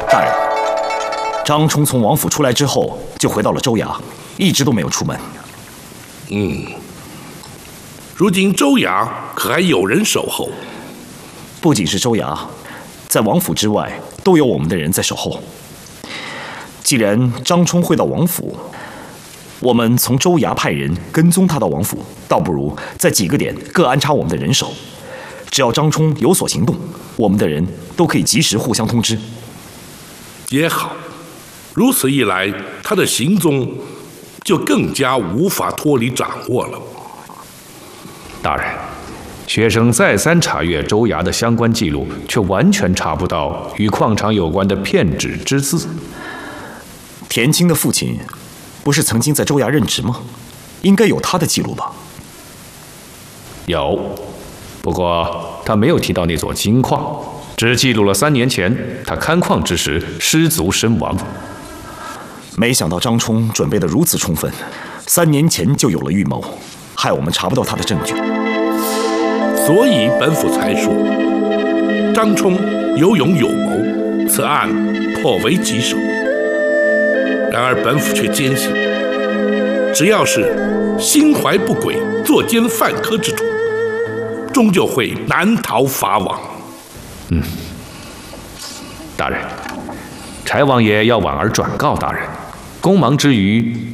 大人，张冲从王府出来之后，就回到了州衙，一直都没有出门。 如今州衙可还有人守候？ 不仅是州衙，在王府之外都有我们的人在守候。既然张冲会到王府，我们从州衙派人跟踪他到王府，倒不如在几个点各安插我们的人手。只要张冲有所行动，我们的人都可以及时互相通知。 也好，如此一来，他的行踪就更加无法脱离掌握了。 大人，学生再三查阅州衙的相关记录，却完全查不到与矿场有关的片纸之字。 田青的父亲不是曾经在州衙任职吗？应该有他的记录吧？ 有，不过他没有提到那座金矿，只记录了3年前他勘矿之时失足身亡。 没想到张冲准备得如此充分，3年前就有了预谋，害我们查不到他的证据。 所以本府才说，张冲有勇有谋，此案颇为棘手。然而本府却坚信，只要是心怀不轨、作奸犯科之徒，终究会难逃法网。 大人，柴王爷要婉儿转告大人，公忙之余，